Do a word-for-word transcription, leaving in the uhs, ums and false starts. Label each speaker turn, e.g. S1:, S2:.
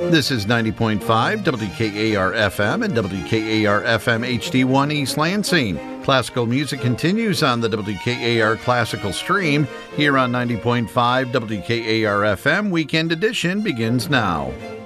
S1: This is ninety point five W K A R F M and W K A R F M H D one East Lansing. Classical music continues on the W K A R Classical Stream here on ninety point five W K A R F M. Weekend edition begins now.